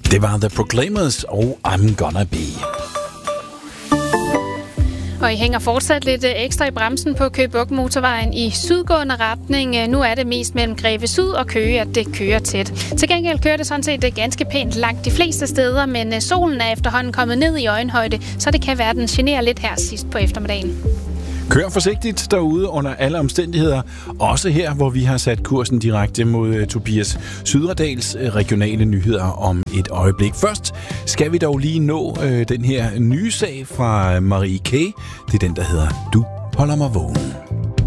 Det var The Proclaimers og I'm Gonna Be. Og I hænger fortsat lidt ekstra i bremsen på Køge Bugt Motorvejen i sydgående retning. Nu er det mest mellem Greve Syd og Køge, at det kører tæt. Til gengæld kører det sådan set ganske pænt langt de fleste steder, men solen er efterhånden kommet ned i øjenhøjde, så det kan være, at den generer lidt her sidst på eftermiddagen. Kør forsigtigt derude under alle omstændigheder. Også her, hvor vi har sat kursen direkte mod Tobias Sydredals regionale nyheder om et øjeblik. Først skal vi dog lige nå den her nye sag fra Marie K. Det er den, der hedder Du holder mig vågen.